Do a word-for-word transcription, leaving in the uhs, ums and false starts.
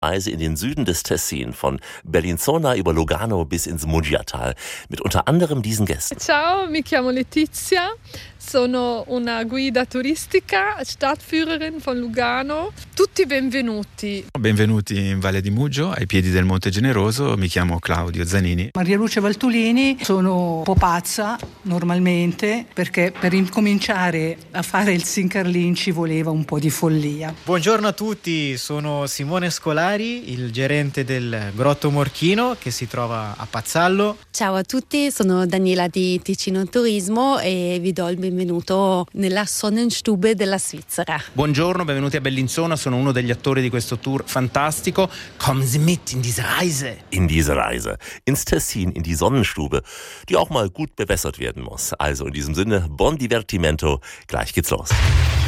Reise in den Süden des Tessin, von Bellinzona über Lugano bis ins Muggiatal, mit unter anderem diesen Gästen. Ciao, mi chiamo Letizia, sono una guida turistica, Stadtführerin von Lugano. Tutti benvenuti. Benvenuti in Valle di Muggio, ai piedi del Monte Generoso. Mi chiamo Claudio Zanini. Maria Luce Valtolini, sono un po' pazza normalmente perché per incominciare a fare il Sincarlin ci voleva un po' di follia. Buongiorno a tutti, sono Simone Scolari, il gerente del Grotto Morchino che si trova a Pazzallo. Ciao a tutti, sono Daniela di Ticino Turismo e vi do il benvenuto nella Sonnenstube della Svizzera. Buongiorno, benvenuti a Bellinzona, sono uno degli attori di questo tour fantastico. Kommen Sie mit in diese Reise. In diese Reise, ins Tessin, in die Sonnenstube, die auch mal gut bewässert werden muss. Also in diesem Sinne, buon divertimento, gleich geht's los.